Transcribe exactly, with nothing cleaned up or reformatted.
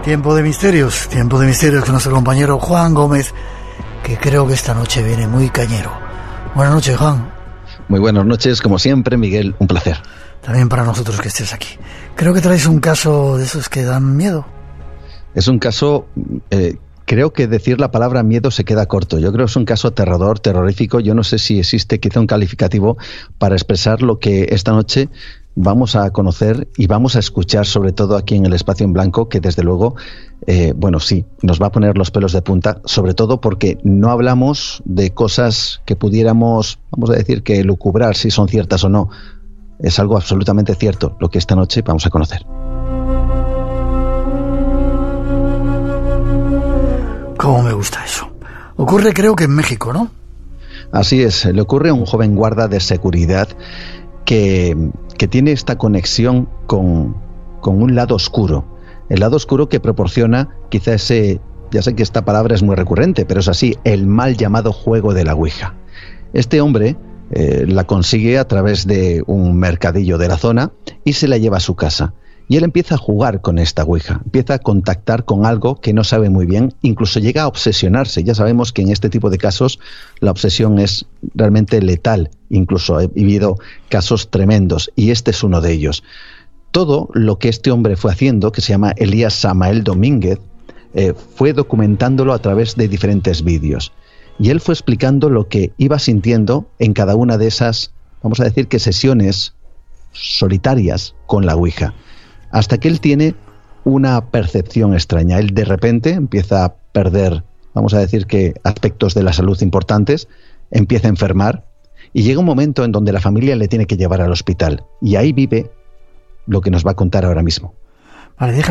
Tiempo de misterios, tiempo de misterios con nuestro compañero Juan Gómez, que creo que esta noche viene muy cañero. Buenas noches, Juan. Muy buenas noches, como siempre, Miguel, un placer. También para nosotros que estés aquí. Creo que traes un caso de esos que dan miedo. Es un caso, eh, creo que decir la palabra miedo se queda corto. Yo creo que es un caso aterrador, terrorífico. Yo no sé si existe quizá un calificativo para expresar lo que esta noche vamos a conocer y vamos a escuchar, sobre todo aquí en el Espacio en Blanco, que desde luego, eh, bueno, sí, nos va a poner los pelos de punta, sobre todo porque no hablamos de cosas que pudiéramos, vamos a decir, que lucubrar si son ciertas o no. Es algo absolutamente cierto lo que esta noche vamos a conocer. ¿Cómo me gusta eso? Ocurre, creo que en México, ¿no? Así es, le ocurre a un joven guarda de seguridad que, que tiene esta conexión con, con un lado oscuro. El lado oscuro que proporciona quizá ese, ya sé que esta palabra es muy recurrente, pero es así, el mal llamado juego de la Ouija. Este hombre eh, la consigue a través de un mercadillo de la zona y se la lleva a su casa. Y él empieza a jugar con esta Ouija, empieza a contactar con algo que no sabe muy bien, incluso llega a obsesionarse. Ya sabemos que en este tipo de casos la obsesión es realmente letal, incluso he vivido casos tremendos y este es uno de ellos. Todo lo que este hombre fue haciendo, que se llama Elías Samael Domínguez, eh, fue documentándolo a través de diferentes vídeos. Y él fue explicando lo que iba sintiendo en cada una de esas, vamos a decir que sesiones solitarias con la Ouija. Hasta que él tiene una percepción extraña. Él de repente empieza a perder, vamos a decir que aspectos de la salud importantes, empieza a enfermar y llega un momento en donde la familia le tiene que llevar al hospital. Y ahí vive lo que nos va a contar ahora mismo. Vale, déjame